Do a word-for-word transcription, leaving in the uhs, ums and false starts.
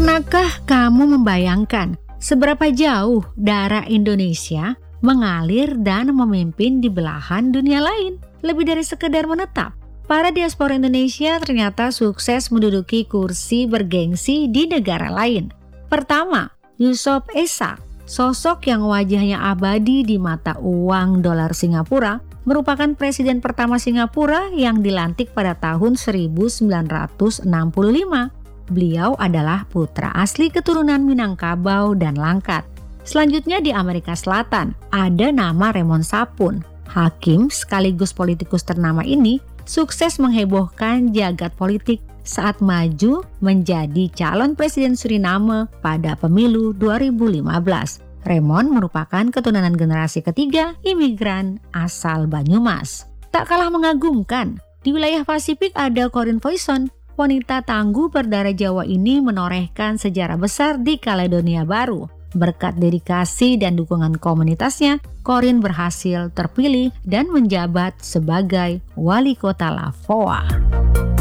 Pernahkah kamu membayangkan seberapa jauh darah Indonesia mengalir dan memimpin di belahan dunia lain? Lebih dari sekedar menetap, para diaspora Indonesia ternyata sukses menduduki kursi bergengsi di negara lain. Pertama, Yusof Ishak, sosok yang wajahnya abadi di mata uang dolar Singapura, merupakan presiden pertama Singapura yang dilantik pada tahun seribu sembilan ratus enam puluh lima. Beliau adalah putra asli keturunan Minangkabau dan Langkat. Selanjutnya di Amerika Selatan, ada nama Raymond Sapun. Hakim sekaligus politikus ternama ini sukses menghebohkan jagat politik saat maju menjadi calon presiden Suriname pada pemilu dua ribu lima belas. Raymond merupakan keturunan generasi ketiga imigran asal Banyumas. Tak kalah mengagumkan, di wilayah Pasifik ada Corin Poison. Wanita tangguh berdarah Jawa ini menorehkan sejarah besar di Kaledonia Baru. Berkat dedikasi dan dukungan komunitasnya, Corin berhasil terpilih dan menjabat sebagai wali kota Lavoa.